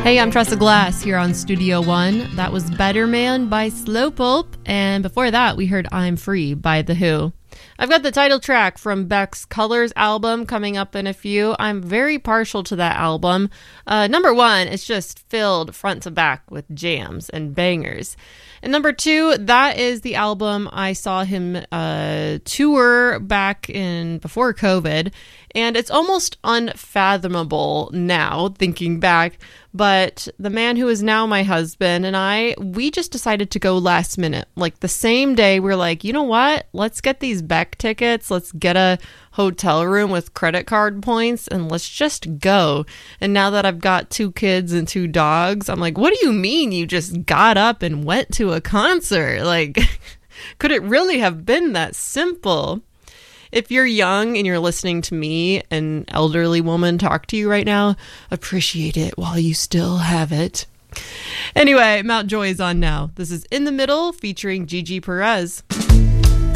Hey, I'm Tressa Glass here on Studio One. That was Better Man by Slow Pulp, and before that we heard I'm Free by The Who. I've got the title track from Beck's Colors album coming up in a few. I'm very partial to that album. Number one, it's just filled front to back with jams and bangers. And number two, that is the album I saw him tour back in before COVID. And it's almost unfathomable now, thinking back. But the man who is now my husband and we just decided to go last minute. Like the same day, we're like, you know what? Let's get these Beck tickets. Let's get a hotel room with credit card points and let's just go. And now that I've got 2 kids and 2 dogs, I'm like, what do you mean you just got up and went to a concert? Like, could it really have been that simple? If you're young and you're listening to me, an elderly woman, talk to you right now, appreciate it while you still have it. Anyway, Mount Joy is on now. This is In the Middle featuring Gigi Perez.